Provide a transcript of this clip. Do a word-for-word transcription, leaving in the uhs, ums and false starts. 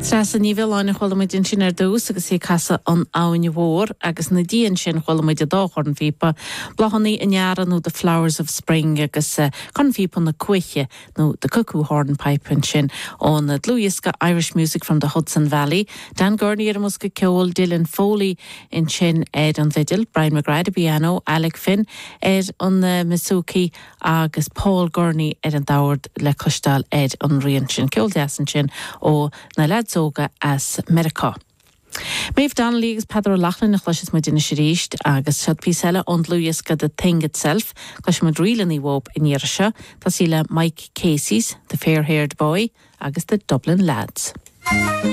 Tras a nível ána cholamid in sin ar dús agus é casa an áine mhór agus na díon sin cholamid a dáchorn bhípa blahannaí a nearan nó the Flowers of Spring agus uh, chun bhípa na cuiche nó the Cuckoo Hornpipe sin ón na dlúisca Irish music from the Hudson Valley. Dan Gurney ar musca ceol Dylan Foley in sin ed an vidil, Brian McGrath piano, Alec Finn ed an uh, Misuki agus Paul Gurney ed an daward le costal ed an rian sin ceol deasan sin ó na lads Soga as America. Maeve Donnelly agus Pedro Lachlan na chluis mu dina siríist agus siad písela an dlúisca the thing itself chluis mu drílan í wób in Irisha tá síle Mike Casey's The Fair-Haired Boy agus the Dublin Lads.